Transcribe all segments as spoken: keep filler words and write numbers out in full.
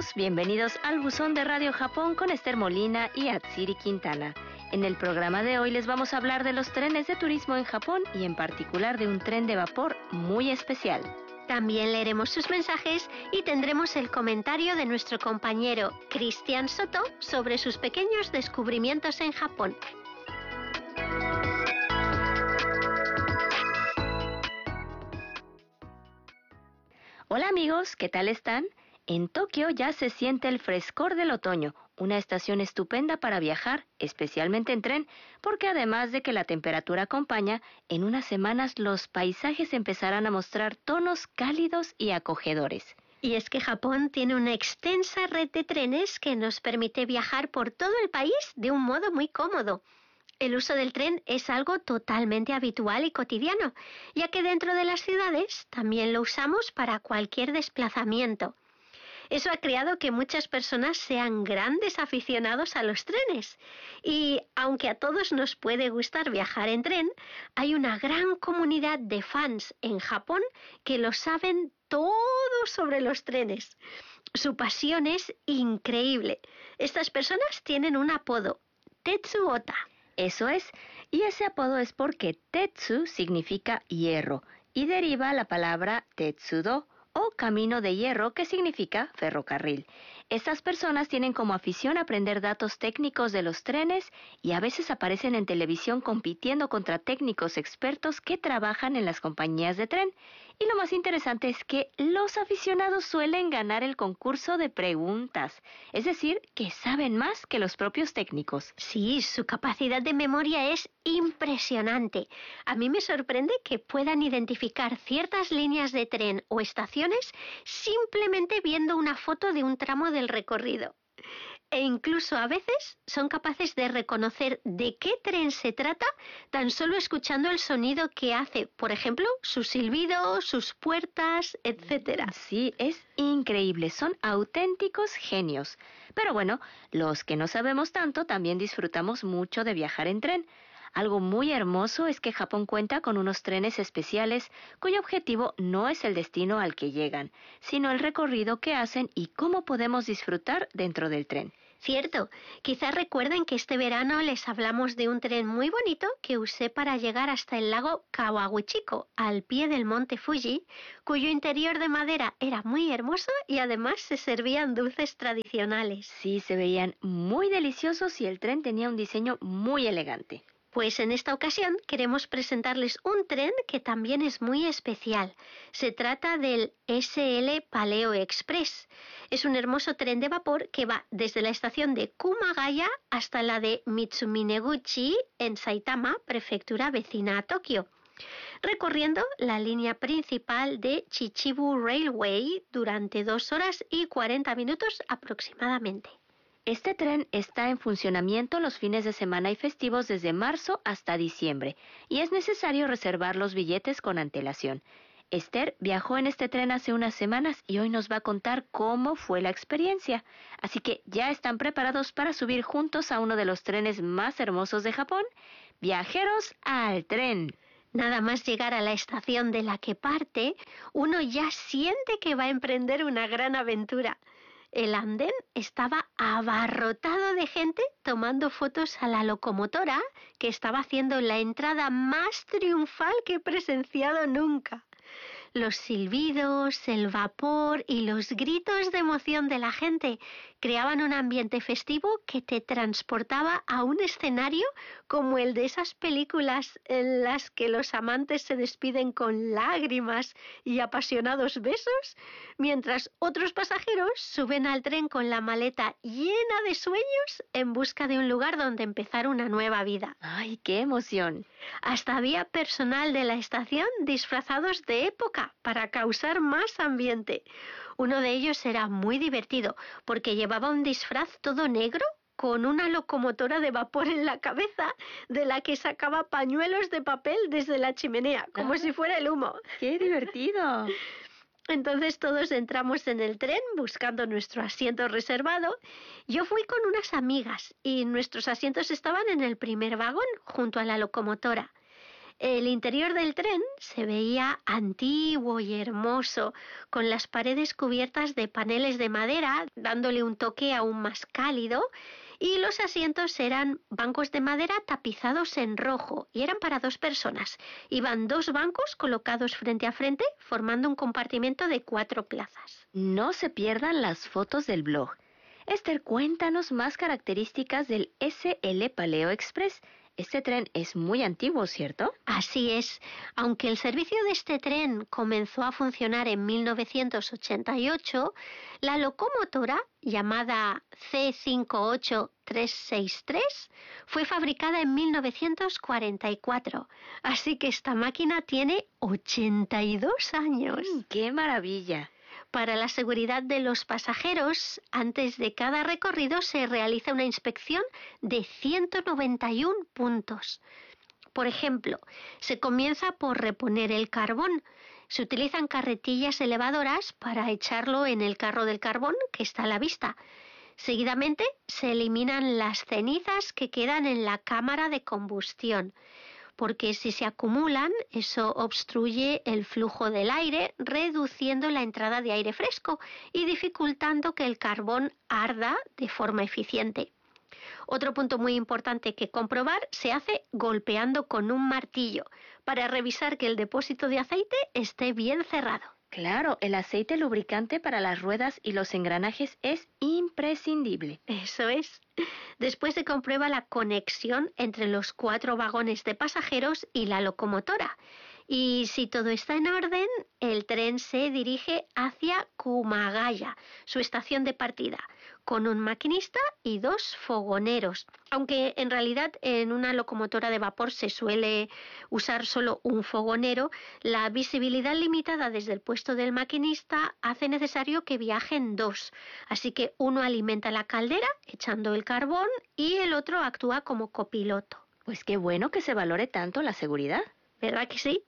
amigos, bienvenidos al Buzón de Radio Japón con Esther Molina y Atsiri Quintana. En el programa de hoy les vamos a hablar de los trenes de turismo en Japón y en particular de un tren de vapor muy especial. También leeremos sus mensajes y tendremos el comentario de nuestro compañero Cristian Soto sobre sus pequeños descubrimientos en Japón. Hola amigos, ¿qué tal están? En Tokio ya se siente el frescor del otoño, una estación estupenda para viajar, especialmente en tren, porque además de que la temperatura acompaña, en unas semanas los paisajes empezarán a mostrar tonos cálidos y acogedores. Y es que Japón tiene una extensa red de trenes que nos permite viajar por todo el país de un modo muy cómodo. El uso del tren es algo totalmente habitual y cotidiano, ya que dentro de las ciudades también lo usamos para cualquier desplazamiento. Eso ha creado que muchas personas sean grandes aficionados a los trenes. Y aunque a todos nos puede gustar viajar en tren, hay una gran comunidad de fans en Japón que lo saben todo sobre los trenes. Su pasión es increíble. Estas personas tienen un apodo, Tetsuota. Eso es, y ese apodo es porque Tetsu significa hierro y deriva la palabra Tetsudo o camino de hierro, que significa ferrocarril. Estas personas tienen como afición aprender datos técnicos de los trenes y a veces aparecen en televisión compitiendo contra técnicos expertos que trabajan en las compañías de tren. Y lo más interesante es que los aficionados suelen ganar el concurso de preguntas, es decir, que saben más que los propios técnicos. Sí, su capacidad de memoria es impresionante. A mí me sorprende que puedan identificar ciertas líneas de tren o estaciones simplemente viendo una foto de un tramo del recorrido. E incluso a veces son capaces de reconocer de qué tren se trata tan solo escuchando el sonido que hace, por ejemplo, su silbido, sus puertas, etcétera. Sí, es increíble, son auténticos genios. Pero bueno, los que no sabemos tanto también disfrutamos mucho de viajar en tren. Algo muy hermoso es que Japón cuenta con unos trenes especiales cuyo objetivo no es el destino al que llegan, sino el recorrido que hacen y cómo podemos disfrutar dentro del tren. Cierto, quizás recuerden que este verano les hablamos de un tren muy bonito que usé para llegar hasta el lago Kawaguchiko, al pie del monte Fuji, cuyo interior de madera era muy hermoso y además se servían dulces tradicionales. Sí, se veían muy deliciosos y el tren tenía un diseño muy elegante. Pues en esta ocasión queremos presentarles un tren que también es muy especial. Se trata del S L Paleo Express. Es un hermoso tren de vapor que va desde la estación de Kumagaya hasta la de Mitsumineguchi en Saitama, prefectura vecina a Tokio, recorriendo la línea principal de Chichibu Railway durante dos horas y cuarenta minutos aproximadamente. Este tren está en funcionamiento los fines de semana y festivos desde marzo hasta diciembre y es necesario reservar los billetes con antelación. Esther viajó en este tren hace unas semanas y hoy nos va a contar cómo fue la experiencia. Así que ya están preparados para subir juntos a uno de los trenes más hermosos de Japón. ¡Viajeros al tren! Nada más llegar a la estación de la que parte, uno ya siente que va a emprender una gran aventura. El andén estaba abarrotado de gente tomando fotos a la locomotora que estaba haciendo la entrada más triunfal que he presenciado nunca. Los silbidos, el vapor y los gritos de emoción de la gente creaban un ambiente festivo que te transportaba a un escenario como el de esas películas en las que los amantes se despiden con lágrimas y apasionados besos, mientras otros pasajeros suben al tren con la maleta llena de sueños en busca de un lugar donde empezar una nueva vida. ¡Ay, qué emoción! Hasta había personal de la estación disfrazados de época para causar más ambiente. Uno de ellos era muy divertido porque llevaba un disfraz todo negro con una locomotora de vapor en la cabeza de la que sacaba pañuelos de papel desde la chimenea, como ah, si fuera el humo. ¡Qué divertido! Entonces todos entramos en el tren buscando nuestro asiento reservado. Yo fui con unas amigas y nuestros asientos estaban en el primer vagón junto a la locomotora. El interior del tren se veía antiguo y hermoso, con las paredes cubiertas de paneles de madera, dándole un toque aún más cálido, y los asientos eran bancos de madera tapizados en rojo y eran para dos personas. Iban dos bancos colocados frente a frente, formando un compartimento de cuatro plazas. No se pierdan las fotos del blog. Esther, cuéntanos más características del S L Paleo Express. Este tren es muy antiguo, ¿cierto? Así es, aunque el servicio de este tren comenzó a funcionar en mil novecientos ochenta y ocho, la locomotora, llamada C cinco ocho tres seis tres, fue fabricada en mil novecientos cuarenta y cuatro, así que esta máquina tiene ochenta y dos años. Mm, ¡Qué maravilla! Para la seguridad de los pasajeros, antes de cada recorrido se realiza una inspección de ciento noventa y uno puntos. Por ejemplo, se comienza por reponer el carbón. Se utilizan carretillas elevadoras para echarlo en el carro del carbón que está a la vista. Seguidamente se eliminan las cenizas que quedan en la cámara de combustión, porque si se acumulan, eso obstruye el flujo del aire, reduciendo la entrada de aire fresco y dificultando que el carbón arda de forma eficiente. Otro punto muy importante que comprobar se hace golpeando con un martillo para revisar que el depósito de aceite esté bien cerrado. Claro, el aceite lubricante para las ruedas y los engranajes es imprescindible. Eso es. Después se comprueba la conexión entre los cuatro vagones de pasajeros y la locomotora. Y si todo está en orden, el tren se dirige hacia Kumagaya, su estación de partida, con un maquinista y dos fogoneros. Aunque en realidad en una locomotora de vapor se suele usar solo un fogonero, la visibilidad limitada desde el puesto del maquinista hace necesario que viajen dos. Así que uno alimenta la caldera echando el carbón y el otro actúa como copiloto. Pues qué bueno que se valore tanto la seguridad. ¿Verdad que sí?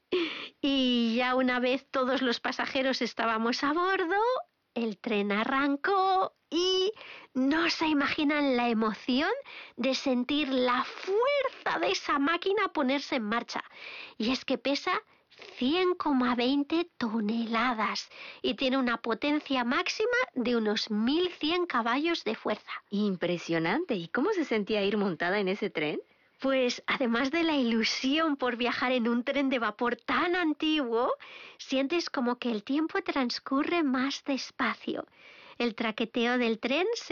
Y ya una vez todos los pasajeros estábamos a bordo, el tren arrancó y no se imaginan la emoción de sentir la fuerza de esa máquina ponerse en marcha. Y es que pesa cien coma veinte toneladas y tiene una potencia máxima de unos mil cien caballos de fuerza. Impresionante. ¿Y cómo se sentía ir montada en ese tren? Pues además de la ilusión por viajar en un tren de vapor tan antiguo, sientes como que el tiempo transcurre más despacio. El traqueteo del tren se